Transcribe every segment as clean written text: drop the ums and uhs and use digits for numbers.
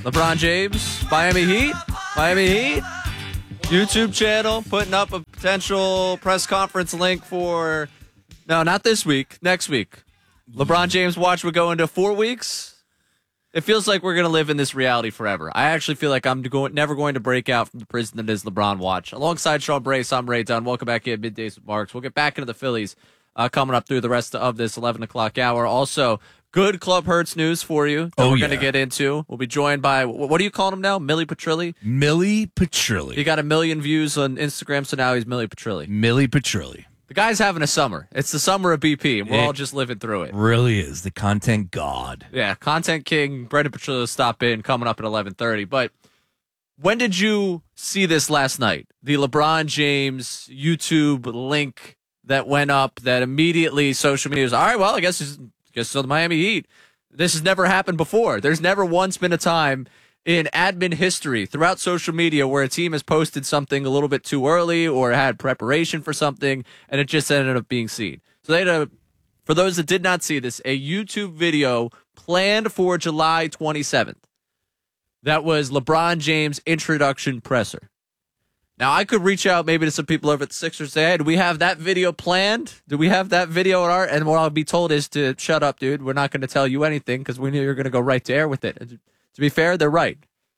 LeBron James, Miami Heat, YouTube channel putting up a potential press conference link for, no, not this week, next week. LeBron James watch would go into 4 weeks. It feels like we're going to live in this reality forever. I actually feel like I'm never going to break out from the prison that is LeBron watch. Alongside Sean Brace, I'm Ray Dunn. Welcome back in Middays with Marks. We'll get back into the Phillies coming up through the rest of this 11 o'clock hour. Also, good Club Hurts news for you that we're going to get into. We'll be joined by, what do you call him now? Millie Petrilli? Millie Petrilli. He got 1 million views on Instagram, so now he's Millie Petrilli. Millie Petrilli. The guy's having a summer. It's the summer of BP, and we're all just living through it. Really is. The content god. Yeah, content king. Brendan Petrilli will stop in coming up at 11:30. But when did you see this last night? The LeBron James YouTube link that went up that immediately social media was, all right, well, I guess it's the Miami Heat. This has never happened before. There's never once been a time in admin history throughout social media where a team has posted something a little bit too early or had preparation for something and it just ended up being seen. So they had for those that did not see this, a YouTube video planned for July 27th. That was LeBron James' introduction presser. Now, I could reach out maybe to some people over at the Sixers and say, hey, do we have that video planned? Do we have that video in our... And what I'll be told is to shut up, dude. We're not going to tell you anything because we knew you were going to go right to air with it. And to be fair, they're right.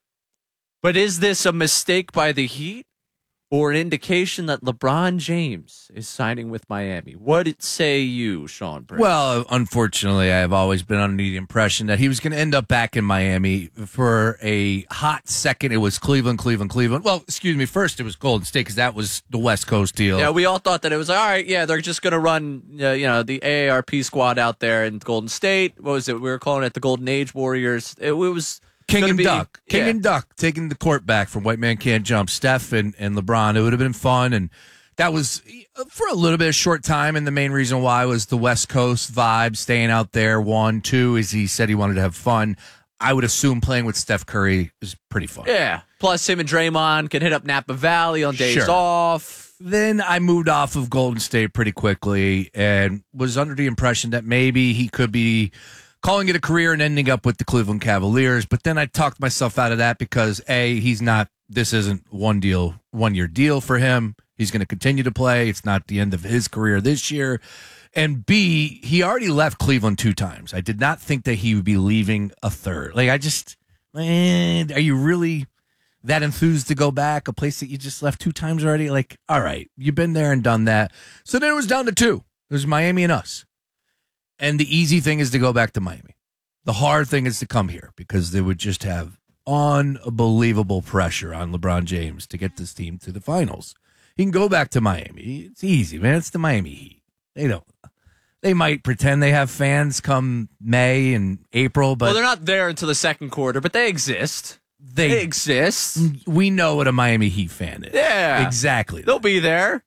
But is this a mistake by the Heat or an indication that LeBron James is signing with Miami? What say you, Sean Brace? Well, unfortunately, I have always been under the impression that he was going to end up back in Miami for a hot second. It was Cleveland. Well, excuse me. First, it was Golden State because that was the West Coast deal. Yeah, we all thought that it was, all right, yeah, they're just going to run the AARP squad out there in Golden State. What was it? We were calling it the Golden Age Warriors. It was... King and Duck, taking the court back from White Man Can't Jump. Steph and LeBron, it would have been fun, and that was for a little bit of short time. And the main reason why was the West Coast vibe, staying out there. 1, 2, is he said he wanted to have fun. I would assume playing with Steph Curry is pretty fun. Yeah, plus him and Draymond can hit up Napa Valley on days off. Then I moved off of Golden State pretty quickly and was under the impression that maybe he could be calling it a career and ending up with the Cleveland Cavaliers. But then I talked myself out of that because this isn't 1 year deal for him. He's going to continue to play. It's not the end of his career this year. And B, he already left Cleveland 2 times. I did not think that he would be leaving a third. Like, are you really that enthused to go back? A place that you just left 2 times already? Like, all right, you've been there and done that. So then it was down to 2. It was Miami and us. And the easy thing is to go back to Miami. The hard thing is to come here because they would just have unbelievable pressure on LeBron James to get this team to the finals. He can go back to Miami. It's easy, man. It's the Miami Heat. They might pretend they have fans come May and April, but... Well, they're not there until the second quarter, but they exist. They exist. We know what a Miami Heat fan is. Yeah. Exactly. They'll be there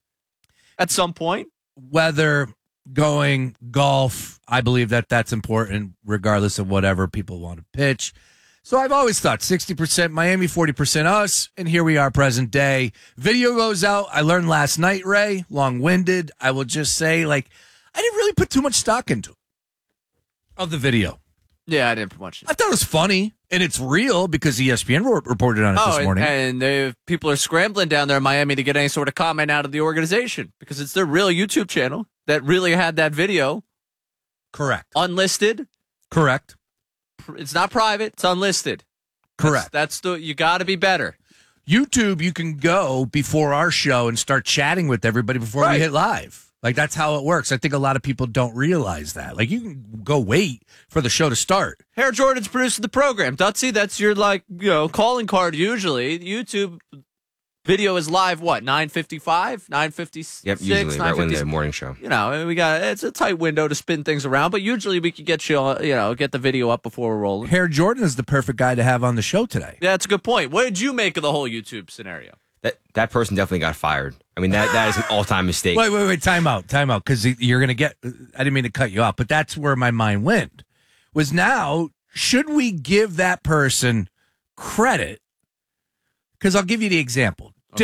at some point. Whether... going golf, I believe that that's important regardless of whatever people want to pitch. So I've always thought 60% Miami, 40% us, and here we are present day. Video goes out. I learned last night, Ray, long-winded. I will just say, I didn't really put too much stock into it of the video. Yeah, I didn't put much. I thought it was funny, and it's real because ESPN reported on it this morning. And people are scrambling down there in Miami to get any sort of comment out of the organization because it's their real YouTube channel that really had that video. Correct. Unlisted. Correct. It's not private. It's unlisted. Correct. You got to be better. YouTube, you can go before our show and start chatting with everybody before we hit live. That's how it works. I think a lot of people don't realize that. You can go wait for the show to start. Hair Jordan's producing the program. Dutsy, that's your, calling card usually. YouTube video is live, 9:55, 9:56? Yep, usually right when the morning show. It's a tight window to spin things around, but usually we can get get the video up before we're rolling. Hair Jordan is the perfect guy to have on the show today. Yeah, that's a good point. What did you make of the whole YouTube scenario? That person definitely got fired. I mean, that is an all-time mistake. Wait, time out, because you're going to get, I didn't mean to cut you off, but that's where my mind went, was now, should we give that person credit? Because I'll give you the example. Okay.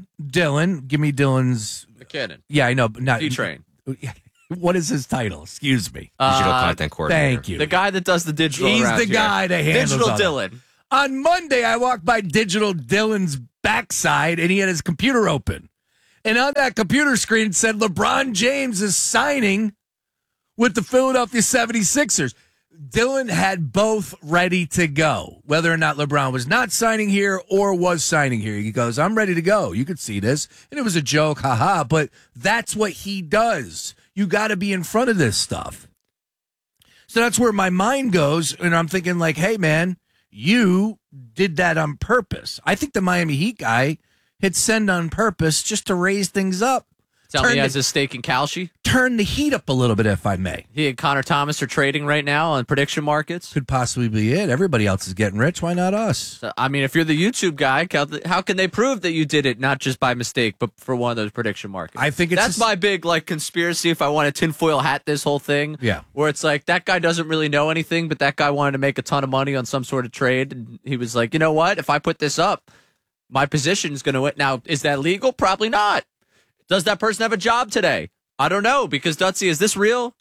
Dylan, give me Dylan's... McKinnon. Yeah, I know, but not... D-Train. What is his title? Excuse me. Digital content coordinator. Thank you. The guy that does the digital. He's the guy that handles Digital all Dylan. On Monday, I walked by Digital Dylan's backside, and he had his computer open. And on that computer screen it said LeBron James is signing with the Philadelphia 76ers. Dylan had both ready to go, whether or not LeBron was not signing here or was signing here. He goes, I'm ready to go. You could see this. And it was a joke, haha, but that's what he does. You got to be in front of this stuff. So that's where my mind goes, and I'm thinking like, hey, man, you did that on purpose. I think the Miami Heat guy hit send on purpose just to raise things up. Tell me he has a stake in Kalshi. Turn the heat up a little bit, if I may. He and Connor Thomas are trading right now on prediction markets. Could possibly be it. Everybody else is getting rich. Why not us? So, I mean, if you're the YouTube guy, how can they prove that you did it not just by mistake, but for one of those prediction markets? I think that's my big conspiracy. If I want to tinfoil hat this whole thing, yeah, where it's like that guy doesn't really know anything, but that guy wanted to make a ton of money on some sort of trade, and he was like, you know what? If I put this up, my position is going to win. Now, is that legal? Probably not. Does that person have a job today? I don't know, because Dutsy, is this real?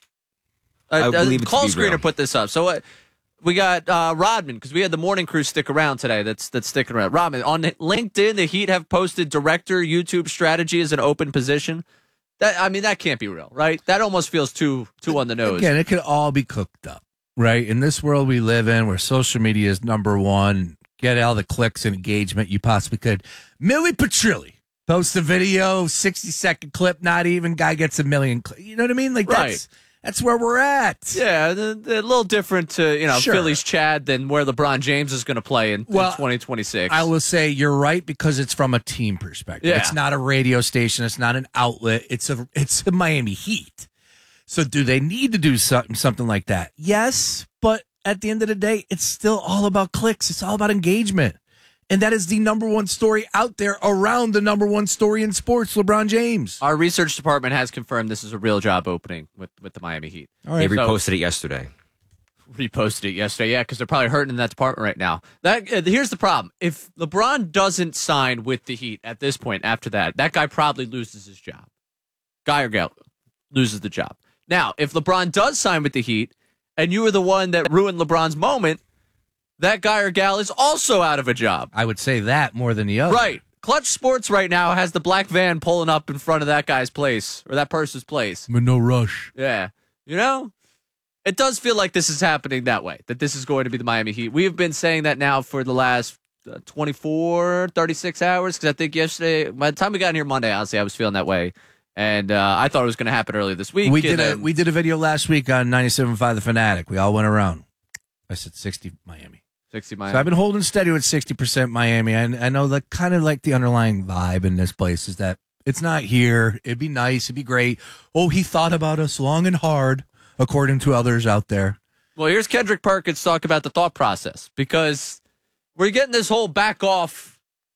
I believe it to Call be screener real. put this up. So we got Rodman, because we had the morning crew stick around today. That's sticking around. Rodman, on LinkedIn, the Heat have posted director YouTube strategy as an open position. That can't be real, right? That almost feels too on the nose. Again, it could all be cooked up, right? In this world we live in, where social media is number one, get all the clicks and engagement you possibly could. Millie Petrilli post a video, 60-second clip, not even, guy gets 1 million. You know what I mean? Like, right. That's where we're at. Yeah, a little different to, Sure. Philly's Chad than where LeBron James is going to play in 2026. I will say you're right, because it's from a team perspective. Yeah. It's not a radio station. It's not an outlet. It's a Miami Heat. So do they need to do something like that? Yes, but at the end of the day, it's still all about clicks. It's all about engagement. And that is the number one story out there around the number one story in sports, LeBron James. Our research department has confirmed this is a real job opening with the Miami Heat. All right. They reposted it yesterday. Reposted it yesterday, yeah, because they're probably hurting in that department right now. Here's the problem. If LeBron doesn't sign with the Heat at this point after that guy probably loses his job. Guy or gal loses the job. Now, if LeBron does sign with the Heat, and you were the one that ruined LeBron's moment, that guy or gal is also out of a job. I would say that more than the other. Right. Clutch Sports right now has the black van pulling up in front of that guy's place, or that person's place. But no rush. Yeah. It does feel like this is happening that way, that this is going to be the Miami Heat. We have been saying that now for the last 24, 36 hours, because I think yesterday, by the time we got in here Monday, honestly, I was feeling that way. And I thought it was going to happen earlier this week. We did a video last week on 97.5 The Fanatic. We all went around. I said 60 Miami. 60 Miami. So I've been holding steady with 60% Miami. I know that kind of like the underlying vibe in this place is that it's not here. It'd be nice. It'd be great. Oh, he thought about us long and hard, according to others out there. Well, here's Kendrick Perkins talk about the thought process, because we're getting this whole back off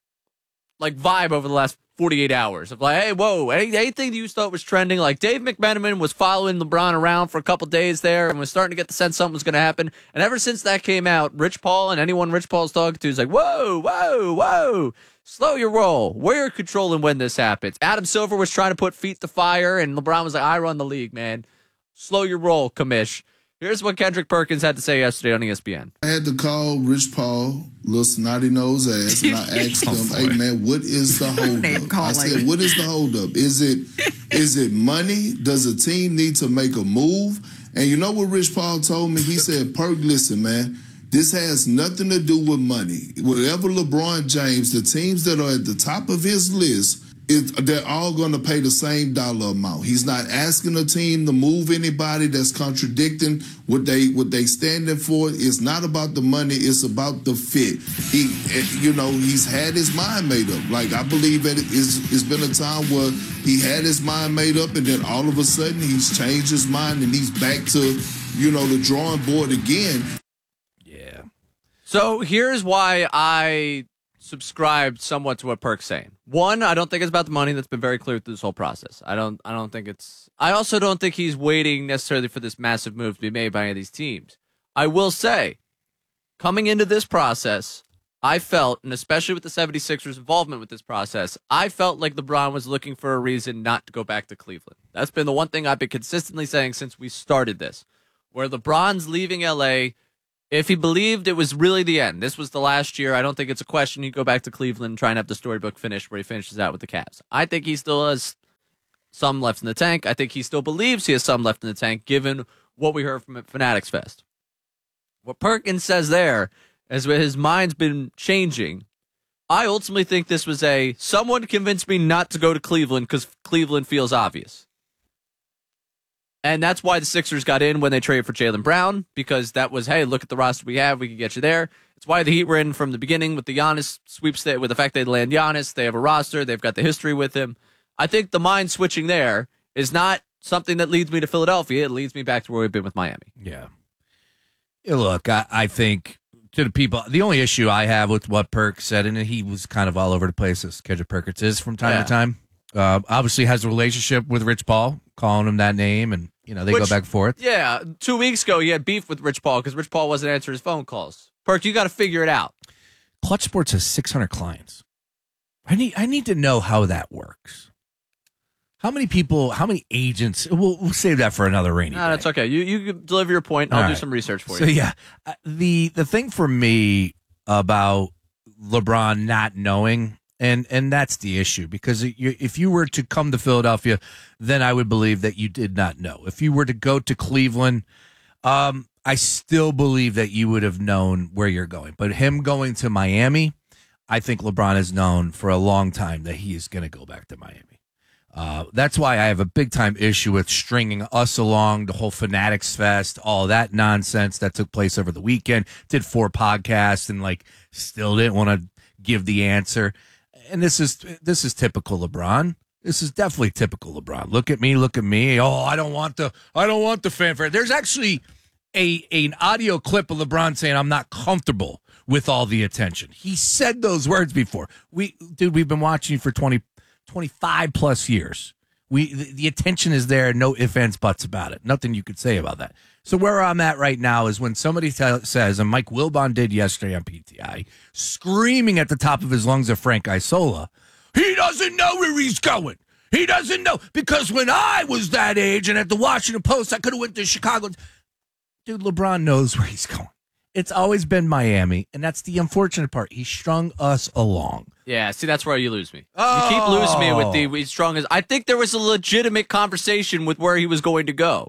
vibe over the last 48 hours of hey, whoa, anything you thought was trending. Like Dave McMenamin was following LeBron around for a couple days there and was starting to get the sense something was going to happen. And ever since that came out, Rich Paul and anyone Rich Paul's talking to is like, whoa, slow your roll. We're controlling when this happens. Adam Silver was trying to put feet to fire, and LeBron was like, I run the league, man. Slow your roll, commish. Here's what Kendrick Perkins had to say yesterday on ESPN. I had to call Rich Paul, little snotty nose ass, and I asked him, "Hey man, what is the holdup?" I said, "What is the holdup? Is it money? Does a team need to make a move?" And you know what Rich Paul told me? He said, "Perk, listen, man, this has nothing to do with money. Whatever LeBron James, the teams that are at the top of his list, they're all going to pay the same dollar amount. He's not asking a team to move anybody that's contradicting what they standing for. It's not about the money. It's about the fit. He's had his mind made up. I believe that it's been a time where he had his mind made up, and then all of a sudden he's changed his mind and he's back to, the drawing board again." Yeah. So here's why I subscribed somewhat to what Perk's saying. One, I don't think it's about the money. That's been very clear through this whole process. I also don't think he's waiting necessarily for this massive move to be made by any of these teams. I will say, coming into this process, I felt, and especially with the 76ers' involvement with this process, I felt like LeBron was looking for a reason not to go back to Cleveland. That's been the one thing I've been consistently saying since we started this, where LeBron's leaving LA If he believed it was really the end, this was the last year, I don't think it's a question. You go back to Cleveland and try and have the storybook finish where he finishes out with the Cavs. I think he still has some left in the tank. I think he still believes he has some left in the tank, given what we heard from at Fanatics Fest. What Perkins says there is where his mind's been changing. I ultimately think this was someone convinced me not to go to Cleveland because Cleveland feels obvious. And that's why the Sixers got in when they traded for Jaylen Brown, because that was, hey, look at the roster we have. We can get you there. It's why the Heat were in from the beginning with the Giannis sweepstakes, with the fact they land Giannis. They have a roster. They've got the history with him. I think the mind switching there is not something that leads me to Philadelphia. It leads me back to where we've been with Miami. Yeah. Look, I think to the people, the only issue I have with what Perk said, and he was kind of all over the place, as Kendrick Perkins is from time to time. Obviously has a relationship with Rich Paul, calling him that name, and they go back and forth. Yeah, 2 weeks ago he had beef with Rich Paul because Rich Paul wasn't answering his phone calls. Perk, you got to figure it out. Clutch Sports has 600 clients. I need to know how that works. How many people? How many agents? We'll save that for another rainy day. That's okay. You can deliver your point. I'll do some research for you. So yeah, the thing for me about LeBron not knowing. And that's the issue, because if you were to come to Philadelphia, then I would believe that you did not know. If you were to go to Cleveland, I still believe that you would have known where you're going. But him going to Miami, I think LeBron has known for a long time that he is going to go back to Miami. That's why I have a big-time issue with stringing us along, the whole Fanatics Fest, all that nonsense that took place over the weekend. Did 4 podcasts and, still didn't want to give the answer. And this is typical LeBron. This is definitely typical LeBron. Look at me. Oh, I don't want the fanfare. There's actually an audio clip of LeBron saying, I'm not comfortable with all the attention. He said those words before. We've been watching you for 25 plus years. The attention is there, no ifs, ands, buts about it. Nothing you could say about that. So where I'm at right now is when somebody says, and Mike Wilbon did yesterday on PTI, screaming at the top of his lungs at Frank Isola, he doesn't know where he's going. He doesn't know. Because when I was that age and at the Washington Post, I could have went to Chicago. Dude, LeBron knows where he's going. It's always been Miami, and that's the unfortunate part. He strung us along. Yeah, see, that's where you lose me. You keep losing me with the strongest. I think there was a legitimate conversation with where he was going to go.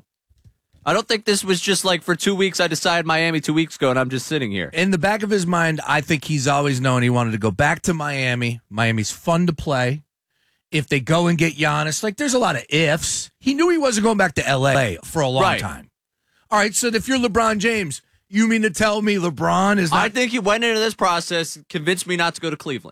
I don't think this was just for 2 weeks. I decided Miami 2 weeks ago, and I'm just sitting here. In the back of his mind, I think he's always known he wanted to go back to Miami. Miami's fun to play. If they go and get Giannis, there's a lot of ifs. He knew he wasn't going back to L.A. for a long time. All right, so if you're LeBron James, you mean to tell me LeBron is not... I think he went into this process, convinced me not to go to Cleveland.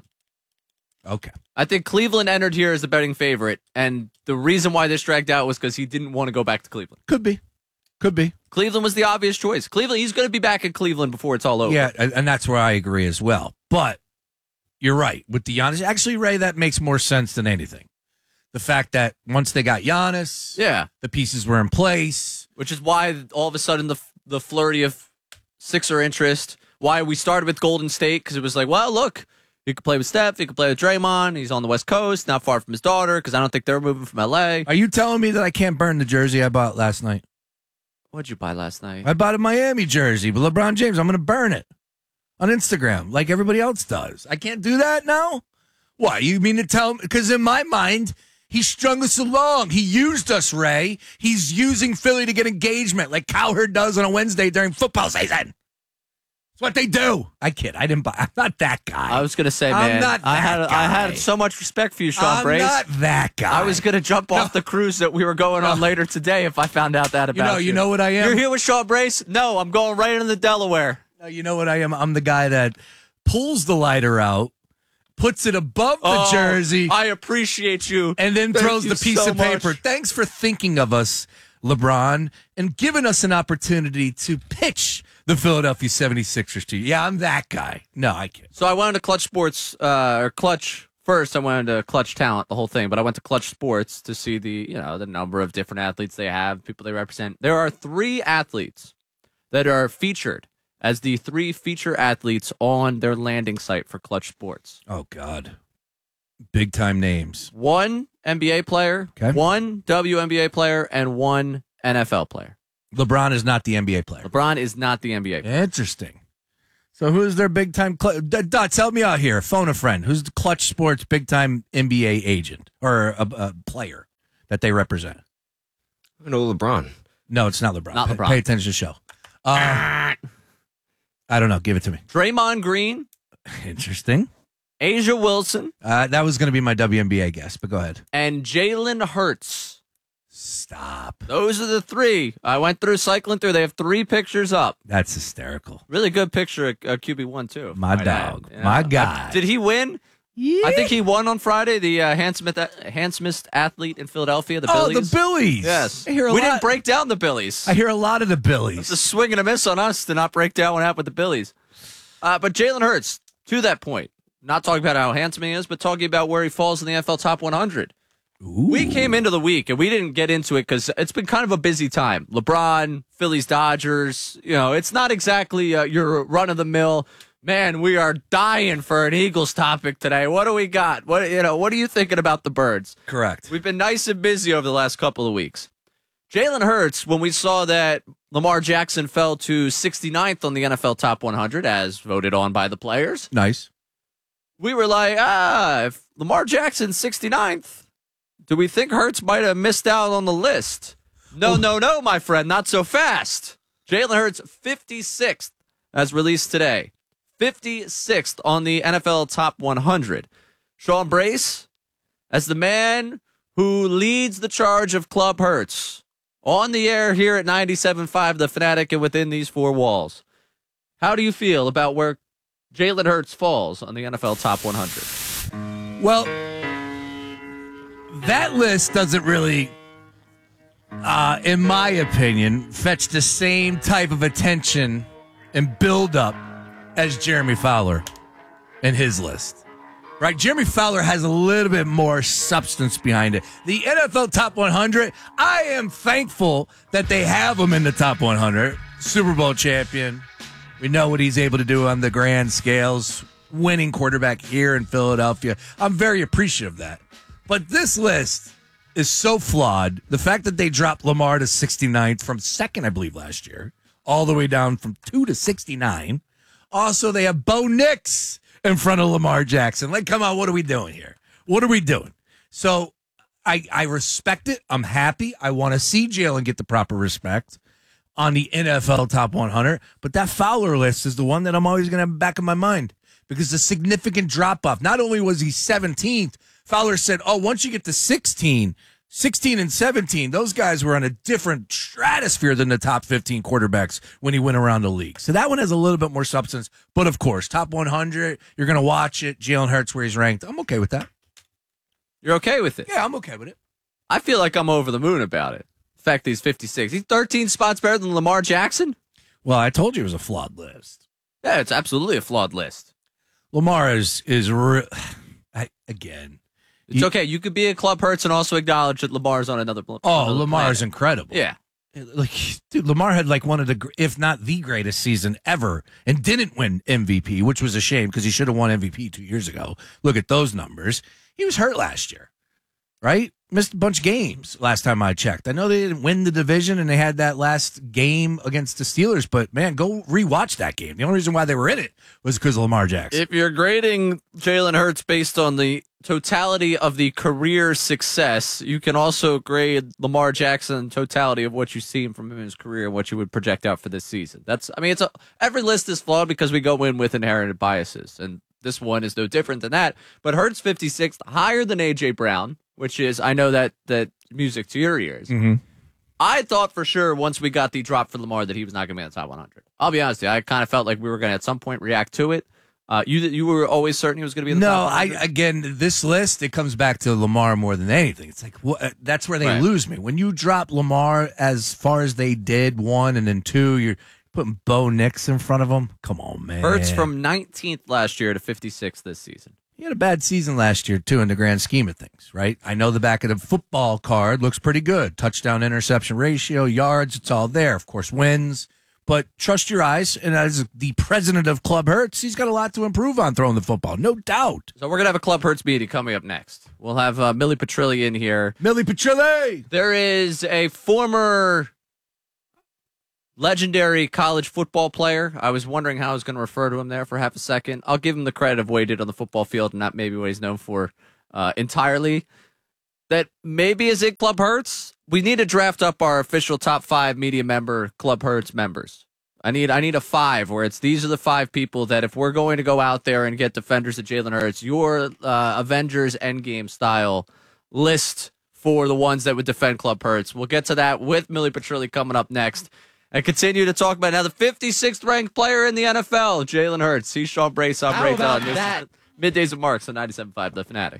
Okay. I think Cleveland entered here as the betting favorite, and the reason why this dragged out was because he didn't want to go back to Cleveland. Could be. Cleveland was the obvious choice. Cleveland, he's going to be back in Cleveland before it's all over. Yeah, and that's where I agree as well. But you're right. With the Giannis, actually, Ray, that makes more sense than anything. The fact that once they got Giannis, the pieces were in place. Which is why all of a sudden the flurry of Sixer interest, why we started with Golden State, because it was well, look, he could play with Steph, he could play with Draymond, he's on the West Coast, not far from his daughter, because I don't think they're moving from L.A. Are you telling me that I can't burn the jersey I bought last night? What'd you buy last night? I bought a Miami jersey, but LeBron James, I'm going to burn it on Instagram like everybody else does. I can't do that now? Why, you mean to tell me? Because in my mind, he strung us along. He used us, Ray. He's using Philly to get engagement like Cowherd does on a Wednesday during football season. That's what they do. I kid. I didn't buy. I'm not that guy. I was going to say, man, I had so much respect for you, Sean Brace. I'm not that guy. I was going to jump off the cruise that we were going on later today if I found out that about you. You know what I am? You're here with Sean Brace? No, I'm going right into Delaware. No, you know what I am? I'm the guy that pulls the lighter out, puts it above the jersey. I appreciate you. And then throws the piece of paper. Thanks for thinking of us, LeBron, and giving us an opportunity to pitch the Philadelphia 76ers to you. Yeah, I'm that guy. No, I can't. So I went to Clutch Sports, or Clutch first. I went to Clutch Talent, the whole thing. But I went to Clutch Sports to see the number of different athletes they have, people they represent. There are 3 athletes that are featured as the 3 feature athletes on their landing site for Clutch Sports. Oh, God. Big time names. 1 NBA player, 1 WNBA player, and 1 NFL player. LeBron is not the NBA player. LeBron is not the NBA player. Interesting. So who's their big-time Dots, help me out here. Phone a friend. Who's the Clutch Sports big-time NBA agent or a player that they represent? I know LeBron. No, it's not LeBron. Not LeBron. Pay attention to the show. I don't know. Give it to me. Draymond Green, Interesting. Asia Wilson, That was going to be my WNBA guess, but go ahead. and Jalen Hurts. Stop. Those are the three. I went through cycling through. They have 3 pictures up. That's hysterical. Really good picture of QB1 too. My dog. My guy. Did he win? Yeah. I think he won on Friday. The handsomest athlete in Philadelphia, the Oh, Billies. the Billies. Yes, I hear a we lot. didn't break down the Billies. I hear a lot of the It's Billies. a swing and a miss on us to not break down what happened with the Billies. But Jalen Hurts, to that point, not talking about how handsome he is, but talking about where he falls in the NFL top 100. Ooh. We came into the week and we didn't get into it because it's been kind of a busy time. LeBron, Phillies, Dodgers. It's not exactly your run of the mill. Man, we are dying for an Eagles topic today. What do we got? What are you thinking about the Birds? Correct. We've been nice and busy over the last couple of weeks. Jalen Hurts, when we saw that Lamar Jackson fell to 69th on the NFL Top 100 as voted on by the players, Nice. we were like, if Lamar Jackson's 69th, do we think Hurts might have missed out on the list? No, my friend, not so fast. Jalen Hurts, 56th, as released today. 56th on the NFL Top 100. Sean Brace, as the man who leads the charge of Club Hurts, on the air here at 97.5, The Fanatic, and within these 4 walls. How do you feel about where Jalen Hurts falls on the NFL Top 100? Well, that list doesn't really, in my opinion, fetch the same type of attention and build up as Jeremy Fowler and his list. Right? Jeremy Fowler has a little bit more substance behind it. The NFL Top 100, I am thankful that they have him in the Top 100. Super Bowl champion. We know what he's able to do on the grand scales. Winning quarterback here in Philadelphia. I'm very appreciative of that. But this list is so flawed. The fact that they dropped Lamar to 69th from second, I believe, last year, all the way down from 2 to 69. Also, they have Bo Nix in front of Lamar Jackson. Like, come on, what are we doing here? What are we doing? So I respect it. I'm happy. I want to see Jalen get the proper respect on the NFL Top 100. But that Fowler list is the one that I'm always going to have back in my mind because the significant drop-off. Not only was he 17th, Fowler said, once you get to 16 and 17, those guys were on a different stratosphere than the top 15 quarterbacks when he went around the league. So that one has a little bit more substance. But, of course, top 100, you're going to watch it. Jalen Hurts, where he's ranked. I'm okay with that. You're okay with it? Yeah, I'm okay with it. I feel like I'm over the moon about it. The fact that he's 56. He's 13 spots better than Lamar Jackson? Well, I told you it was a flawed list. Yeah, it's absolutely a flawed list. Lamar again. It's okay. You could be a Club Hurts and also acknowledge that Lamar's on another planet. Lamar is incredible. Yeah. Like, dude, Lamar had like one of the, if not the greatest season ever and didn't win MVP, which was a shame because he should have won MVP 2 years ago. Look at those numbers. He was hurt last year, right? Missed a bunch of games last time I checked. I know they didn't win the division and they had that last game against the Steelers, but man, go rewatch that game. The only reason why they were in it was because of Lamar Jackson. If you're grading Jalen Hurts based on the totality of the career success, you can also grade Lamar Jackson totality of what you've seen from him in his career and what you would project out for this season. Every list is flawed because we go in with inherited biases, and this one is no different than that. But Hurts 56th, higher than A.J. Brown, which is, I know that music to your ears. Mm-hmm. I thought for sure once we got the drop for Lamar that he was not going to be in the top 100. I'll be honest with you. I kind of felt like we were going to at some point react to it. You were always certain he was going to be in the top 100? This list, it comes back to Lamar more than anything. It's like, that's where they lose me. When you drop Lamar as far as they did, 1 and then 2, you're putting Bo Nix in front of him. Come on, man. Hurts from 19th last year to 56th this season. He had a bad season last year, too, in the grand scheme of things, right? I know the back of the football card looks pretty good. Touchdown, interception ratio, yards, it's all there. Of course, wins. But trust your eyes, and as the president of Club Hurts, he's got a lot to improve on throwing the football, no doubt. So we're going to have a Club Hurts meeting coming up next. We'll have Millie Petrilli in here. Millie Petrilli! There is a former legendary college football player. I was wondering how I was going to refer to him there for half a second. I'll give him the credit of what he did on the football field and not maybe what he's known for entirely. That maybe is it Club Hurts. We need to draft up our official top 5 media member Club Hurts members. I need a 5 where it's these are the 5 people that if we're going to go out there and get defenders of Jalen Hurts, your Avengers Endgame style list for the ones that would defend Club Hurts. We'll get to that with Millie Petrilli coming up next. And continue to talk about now the 56th ranked player in the NFL, Jalen Hurts. He's Sean Brace. I'm Ray Dunn. Middays of Marks on 97.5 The Fanatic.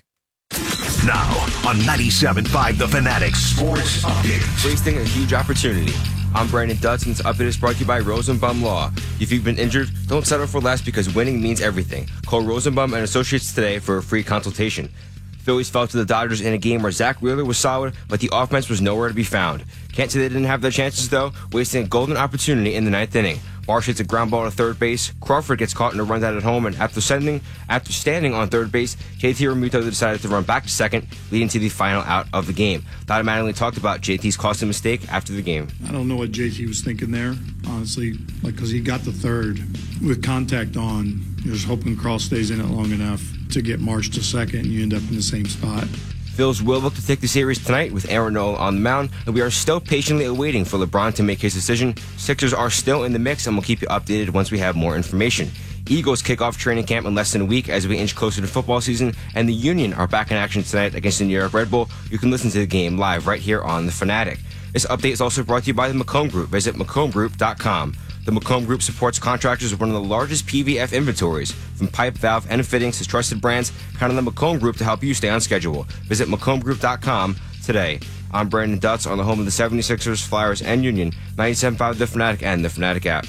Now on 97.5 The Fanatic Sports Update. Wasting a huge opportunity. I'm Brandon Dutz, and this update is brought to you by Rosenbaum Law. If you've been injured, don't settle for less because winning means everything. Call Rosenbaum and Associates today for a free consultation. Phillies fell to the Dodgers in a game where Zach Wheeler was solid, but the offense was nowhere to be found. Can't say they didn't have their chances, though, wasting a golden opportunity in the 9th inning. Marsh hits a ground ball to third base. Crawford gets caught in a run out at home, and after standing on third base, JT Realmuto decided to run back to second, leading to the final out of the game. Dottie Mattingly talked about JT's costly mistake after the game. I don't know what JT was thinking there, honestly, because he got the third with contact on. Just hoping Cross stays in it long enough to get Marsh to second, and you end up in the same spot. Phils will look to take the series tonight with Aaron Nola on the mound, and we are still patiently awaiting for LeBron to make his decision. Sixers are still in the mix, and we'll keep you updated once we have more information. Eagles kick off training camp in less than a week as we inch closer to football season, and the Union are back in action tonight against the New York Red Bull. You can listen to the game live right here on The Fanatic. This update is also brought to you by the Macomb Group. Visit macombgroup.com. The Macomb Group supports contractors with one of the largest PVF inventories. From pipe, valve, and fittings to trusted brands, count on the Macomb Group to help you stay on schedule. Visit macombgroup.com today. I'm Brandon Dutz on the home of the 76ers, Flyers, and Union, 97.5 The Fanatic and The Fanatic app.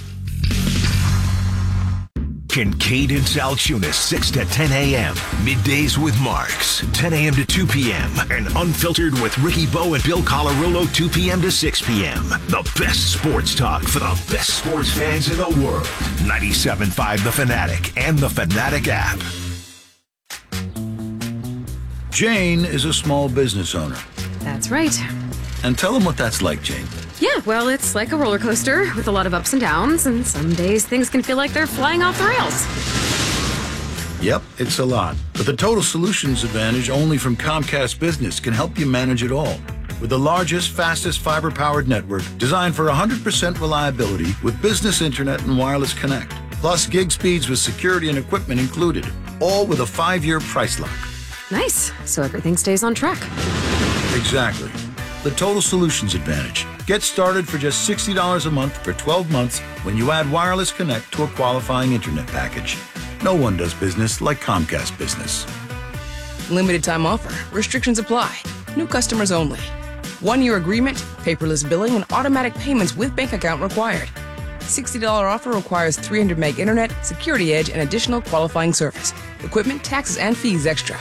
Kincaid and Sal Tunis, 6 to 10 a.m. Middays with Marks, 10 a.m. to 2 p.m. And Unfiltered with Ricky Bowe and Bill Colarulo, 2 p.m. to 6 p.m. The best sports talk for the best sports fans in the world. 97.5 The Fanatic and The Fanatic app. Jane is a small business owner. That's right. And tell them what that's like, Jane. Yeah, well, it's like a roller coaster with a lot of ups and downs, and some days things can feel like they're flying off the rails. Yep, it's a lot. But the Total Solutions Advantage only from Comcast Business can help you manage it all. With the largest, fastest fiber-powered network designed for 100% reliability with business internet and wireless connect. Plus gig speeds with security and equipment included. All with a 5-year price lock. Nice. So everything stays on track. Exactly. The Total Solutions Advantage. Get started for just $60 a month for 12 months when you add Wireless Connect to a qualifying internet package. No one does business like Comcast Business. Limited time offer. Restrictions apply. New customers only. 1-year agreement, paperless billing, and automatic payments with bank account required. $60 offer requires 300 meg internet, security edge, and additional qualifying service. Equipment, taxes, and fees extra.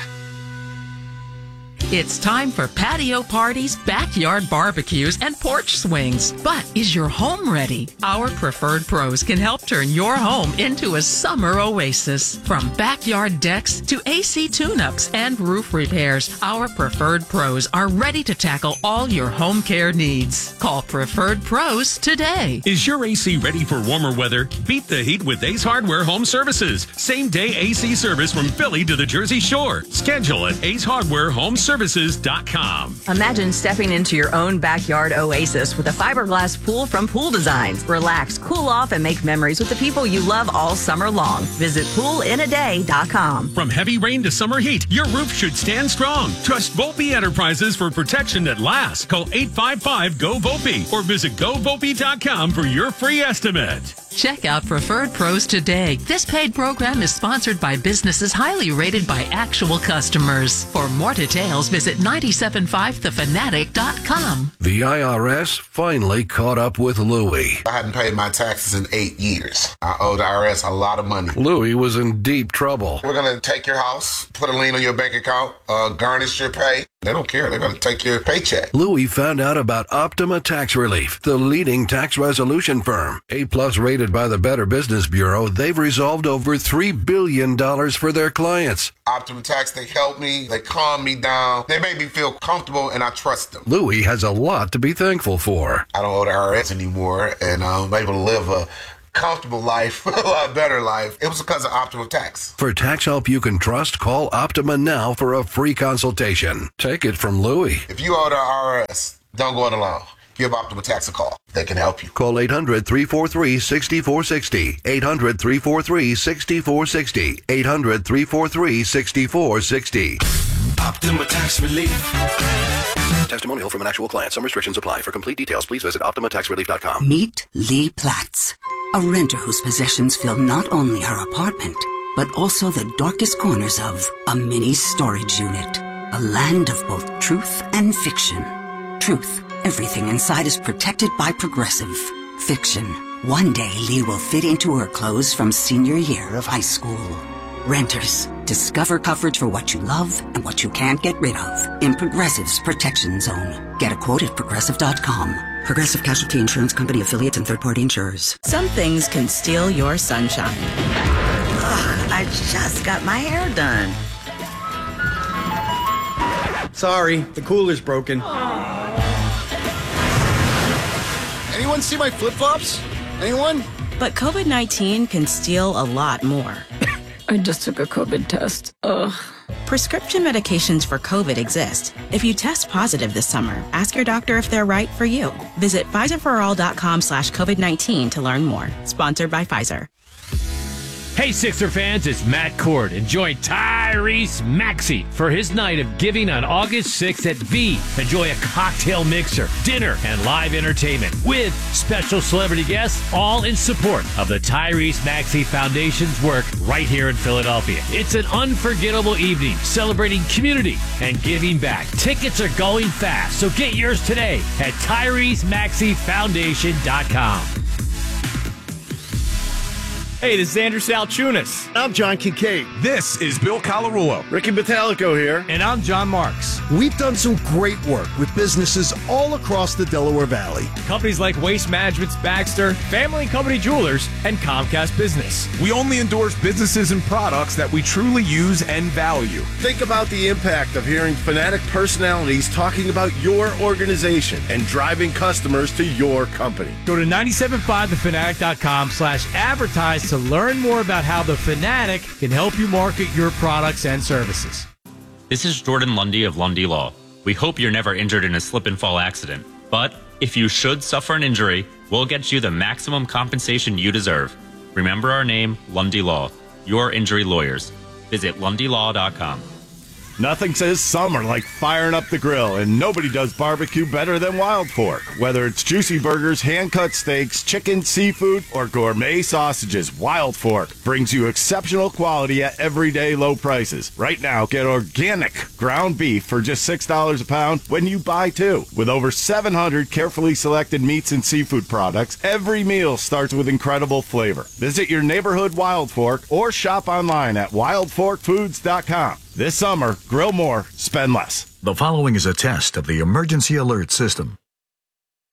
It's time for patio parties, backyard barbecues, and porch swings. But is your home ready? Our Preferred Pros can help turn your home into a summer oasis. From backyard decks to AC tune-ups and roof repairs, our Preferred Pros are ready to tackle all your home care needs. Call Preferred Pros today. Is your AC ready for warmer weather? Beat the heat with Ace Hardware Home Services. Same-day AC service from Philly to the Jersey Shore. Schedule at acehardwarehomeservices.com. Imagine stepping into your own backyard oasis with a fiberglass pool from Pool Designs. Relax, cool off, and make memories with the people you love all summer long. Visit poolinaday.com. From heavy rain to summer heat, your roof should stand strong. Trust Volpe Enterprises for protection that lasts. Call 855-GO-VOLPE or visit GoVolpe.com for your free estimate. Check out Preferred Pros today. This paid program is sponsored by businesses highly rated by actual customers. For more details, visit 975thefanatic.com. The IRS finally caught up with Louie. I hadn't paid my taxes in 8 years. I owe the IRS a lot of money. Louie was in deep trouble. We're going to take your house, put a lien on your bank account, garnish your pay. They don't care. They're going to take your paycheck. Louis found out about Optima Tax Relief, the leading tax resolution firm. A-plus rated by the Better Business Bureau, they've resolved over $3 billion for their clients. Optima Tax, they help me. They calm me down. They make me feel comfortable, and I trust them. Louis has a lot to be thankful for. I don't owe the IRS anymore, and I'm able to live a comfortable life, a lot better life. It was because of Optima Tax. For tax help you can trust, call Optima now for a free consultation. Take it from Louis. If you owe the IRS, don't go it alone. Give Optima Tax a call. They can help you. Call 800-343-6460. 800-343-6460. 800-343-6460. Optima Tax Relief. Testimonial from an actual client. Some restrictions apply. For complete details, please visit OptimaTaxRelief.com. Meet Lee Platts, a renter whose possessions fill not only her apartment, but also the darkest corners of a mini storage unit. A land of both truth and fiction. Truth. Everything inside is protected by Progressive. Fiction. One day Lee will fit into her clothes from senior year of high school. Renters. Discover coverage for what you love and what you can't get rid of in Progressive's Protection Zone. Get a quote at Progressive.com. Progressive Casualty Insurance Company, affiliates, and third-party insurers. Some things can steal your sunshine. Ugh, I just got my hair done. Sorry, the cooler's broken. Anyone see my flip-flops? Anyone? But COVID-19 can steal a lot more. I just took a COVID test. Ugh. Prescription medications for COVID exist. If you test positive this summer, ask your doctor if they're right for you. Visit PfizerForAll.com/COVID-19 to learn more. Sponsored by Pfizer. Hey, Sixer fans, it's Matt Cord, and join Tyrese Maxey for his night of giving on August 6th at V. Enjoy a cocktail mixer, dinner, and live entertainment with special celebrity guests, all in support of the Tyrese Maxey Foundation's work right here in Philadelphia. It's an unforgettable evening celebrating community and giving back. Tickets are going fast, so get yours today at TyreseMaxeyFoundation.com. Hey, this is Andrew Salchunas. I'm John Kincaid. This is Bill Colarulo. Ricky Metallico here. And I'm John Marks. We've done some great work with businesses all across the Delaware Valley. Companies like Waste Management's Baxter, Family and Company Jewelers, and Comcast Business. We only endorse businesses and products that we truly use and value. Think about the impact of hearing Fanatic personalities talking about your organization and driving customers to your company. Go to 975thefanatic.com/advertise to learn more about how the Fanatic can help you market your products and services. This is Jordan Lundy of Lundy Law. We hope you're never injured in a slip and fall accident, but if you should suffer an injury, we'll get you the maximum compensation you deserve. Remember our name, Lundy Law. Your injury lawyers. Visit LundyLaw.com. Nothing says summer like firing up the grill, and nobody does barbecue better than Wild Fork. Whether it's juicy burgers, hand-cut steaks, chicken, seafood, or gourmet sausages, Wild Fork brings you exceptional quality at everyday low prices. Right now, get organic ground beef for just $6 a pound when you buy two. With over 700 carefully selected meats and seafood products, every meal starts with incredible flavor. Visit your neighborhood Wild Fork or shop online at wildforkfoods.com. This summer, grill more, spend less. The following is a test of the emergency alert system.